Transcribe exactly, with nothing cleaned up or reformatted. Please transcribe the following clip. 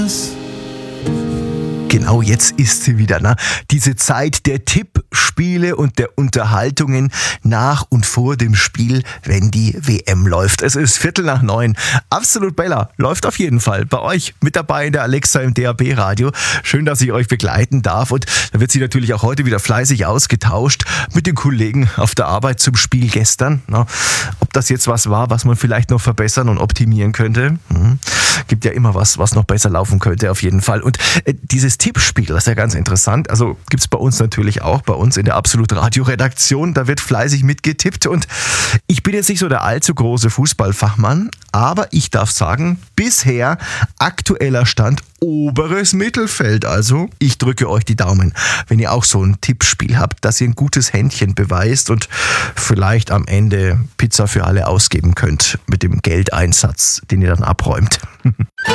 Genau, jetzt ist sie wieder, ne? Diese Zeit der Tippspiele und der Unterhaltungen nach und vor dem Spiel, wenn die W M läuft. Es ist Viertel nach neun. Absolut Bella läuft auf jeden Fall bei euch mit dabei in der Alexa im D A B Radio. Schön, dass ich euch begleiten darf. Und da wird sie natürlich auch heute wieder fleißig ausgetauscht mit den Kollegen auf der Arbeit zum Spiel gestern. Ne? Ob das jetzt was war, was man vielleicht noch verbessern und optimieren könnte. Hm. Gibt ja immer was, was noch besser laufen könnte auf jeden Fall. Und äh, dieses Tippspiel, das ist ja ganz interessant. Also gibt es bei uns natürlich auch, bei uns in der Absolut Radio Redaktion. Da wird fleißig mitgetippt und ich bin jetzt nicht so der allzu große Fußballfachmann, aber ich darf sagen, bisher aktueller Stand oberes Mittelfeld. Also ich drücke euch die Daumen, wenn ihr auch so ein Tippspiel habt, dass ihr ein gutes Händchen beweist und vielleicht am Ende Pizza für alle ausgeben könnt mit dem Geldeinsatz, den ihr dann abräumt.